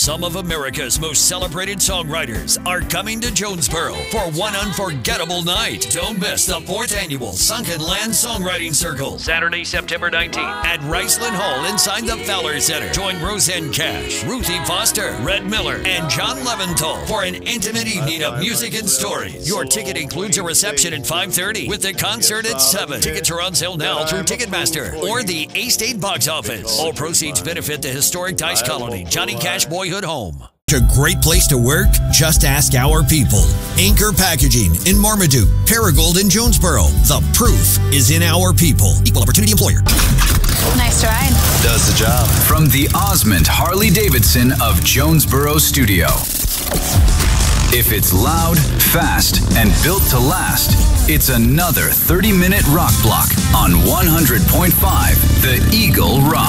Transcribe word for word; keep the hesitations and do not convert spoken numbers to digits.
Some of America's most celebrated songwriters are coming to Jonesboro for one unforgettable night. Don't miss the fourth annual Sunken Land Songwriting Circle, Saturday, September nineteenth at Riceland Hall inside the Fowler Center. Join Roseanne Cash, Ruthie Foster, Red Miller, and John Leventhal for an intimate evening of music and stories. Your ticket includes a reception at five thirty with the concert at seven. Tickets are on sale now through Ticketmaster or the A-State box office. All proceeds benefit the historic Dice Colony Johnny Cash Boyhood Home. A great place to work? Just ask our people. Anchor Packaging in Marmaduke, Paragould in Jonesboro. The proof is in our people. Equal opportunity employer. Nice ride. Does the job. From the Osmond Harley-Davidson of Jonesboro Studio. If it's loud, fast, and built to last, it's another thirty-minute rock block on one hundred point five The Eagle Rock.